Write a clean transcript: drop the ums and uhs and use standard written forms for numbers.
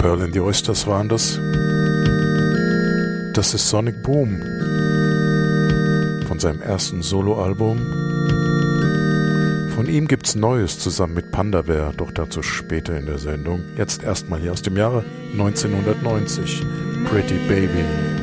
Pearl and the Oysters waren das. Das ist Sonic Boom von seinem ersten Soloalbum. Von ihm gibt's Neues zusammen mit Panda Bear, doch dazu später in der Sendung. Jetzt erstmal hier aus dem Jahre 1990, Pretty Baby.